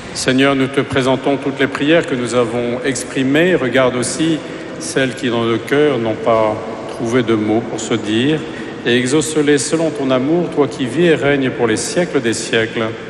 Seigneur, nous te présentons toutes les prières que nous avons exprimées. Regarde aussi celles qui, dans le cœur, n'ont pas trouvé de mots pour se dire. Et exauce-les selon ton amour, toi qui vis et règnes pour les siècles des siècles.